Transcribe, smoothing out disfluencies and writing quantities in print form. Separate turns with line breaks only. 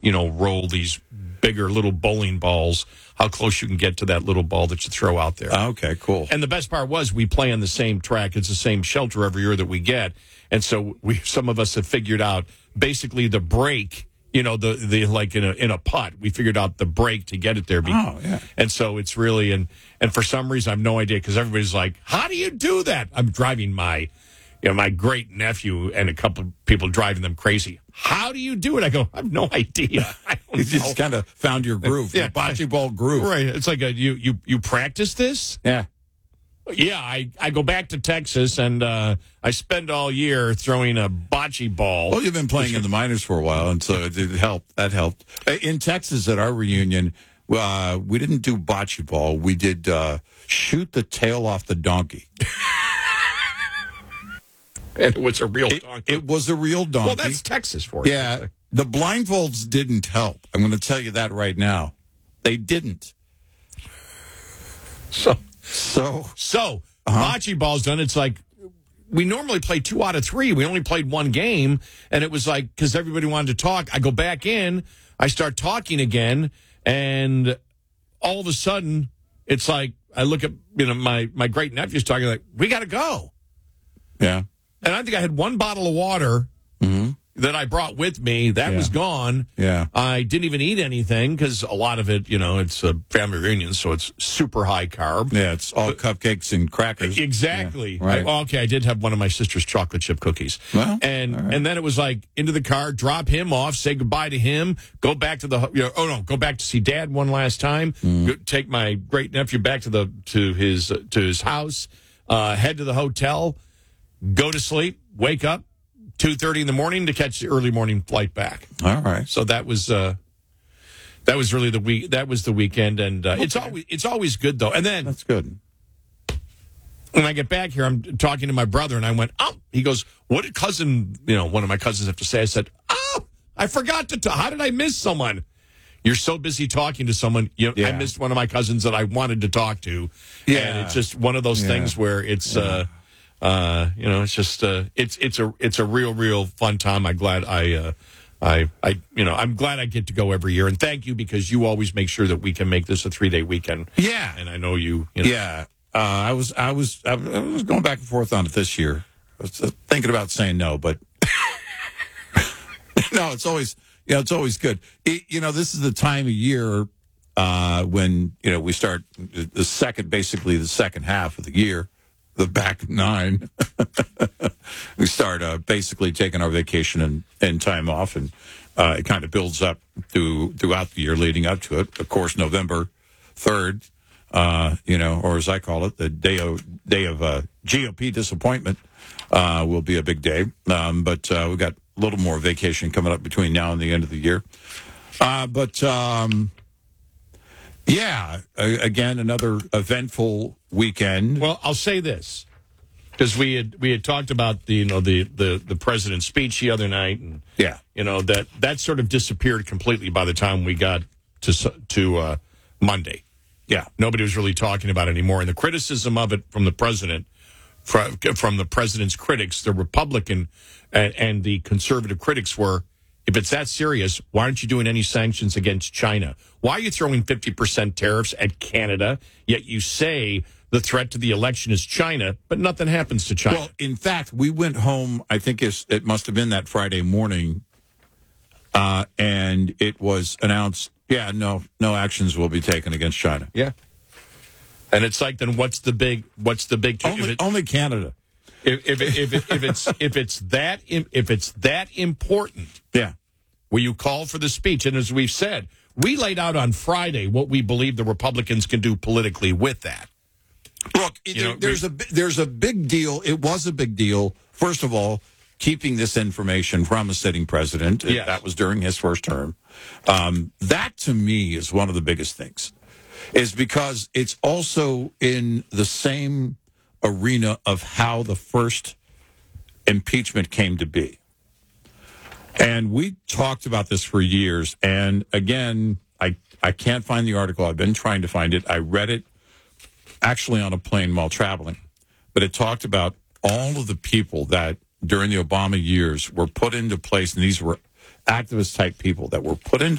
roll these bigger little bowling balls, how close you can get to that little ball that you throw out there.
Okay, cool.
And the best part was we play on the same track. It's the same shelter every year that we get. And so some of us have figured out basically the break, the like in a putt, we figured out the break to get it there.
Yeah.
And so it's really, and for some reason I have no idea, because everybody's like, how do you do that? I'm driving my great nephew and a couple of people driving them crazy. How do you do it? I go, I have no idea.
You just kind of found your groove, the bocce ball groove.
Right. It's like you practice this?
Yeah.
Yeah, I go back to Texas, and I spend all year throwing a bocce ball.
Well, you've been playing in the minors for a while, and so it helped. That helped. In Texas, at our reunion, we didn't do bocce ball. We did shoot the tail off the donkey.
And it was a real donkey.
It was a real donkey.
Well, that's Texas for you.
Yeah. The blindfolds didn't help. I'm going to tell you that right now. They didn't. So
bocce ball's done. It's like we normally play 2 out of 3. We only played 1 game, and it was like, because everybody wanted to talk, I go back in, I start talking again, and all of a sudden, it's like I look at my great nephew's talking, like, we got to go.
Yeah.
And I think I had 1 bottle of water that I brought with me. That was gone.
Yeah.
I didn't even eat anything because a lot of it, it's a family reunion, so it's super high carb.
Yeah, it's all cupcakes and crackers.
Exactly.
Yeah, right.
I did have one of my sister's chocolate chip cookies.
Well,
and then it was like into the car, drop him off, say goodbye to him, go back to go back to see Dad one last time, take my great nephew back to his house, head to the hotel, go to sleep, wake up 2:30 in the morning to catch the early morning flight back.
All right.
So that was really the week. That was the weekend, and it's always good though. And then
that's good.
When I get back here, I'm talking to my brother, and I went, "Oh," he goes, "What did one of my cousins have to say?" I said, "Oh, I forgot to. How did I miss someone?" You're so busy talking to someone. I missed one of my cousins that I wanted to talk to. Yeah, and it's just one of those things where it's. It's just it's a real fun time. I'm glad I'm glad I get to go every year, and thank you, because you always make sure that we can make this a 3-day weekend.
Yeah,
and I know you.
Yeah, I was going back and forth on it this year. I was thinking about saying no, but no, it's always good. This is the time of year when we start the second half of the year. The back 9. We start basically taking our vacation and time off, and it kind of builds up throughout the year leading up to it. Of course, November 3rd, or as I call it, the day of GOP disappointment will be a big day. But we've got a little more vacation coming up between now and the end of the year. Yeah, again, another eventful weekend.
Well, I'll say this, because we had talked about the president's speech the other night, and that sort of disappeared completely by the time we got to Monday. Yeah, nobody was really talking about it anymore, and the criticism of it from the president, from the president's critics, the Republican and the conservative critics were, if it's that serious, why aren't you doing any sanctions against China? Why are you throwing 50% tariffs at Canada, yet you say the threat to the election is China, but nothing happens to China?
Well, in fact, we went home, I think it must have been that Friday morning, and it was announced, no actions will be taken against China.
Yeah. And it's like, then what's the big
only Canada.
If it's that important, will you call for the speech? And as we've said, we laid out on Friday what we believe the Republicans can do politically with that.
Look, there's a big deal. It was a big deal. First of all, keeping this information from a sitting president. Yes. That was during his first term. That to me is one of the biggest things, is because it's also in the same arena of how the first impeachment came to be. And we talked about this for years. And again, I can't find the article. I've been trying to find it. I read it actually on a plane while traveling. But it talked about all of the people that during the Obama years were put into place. And these were activist type people that were put into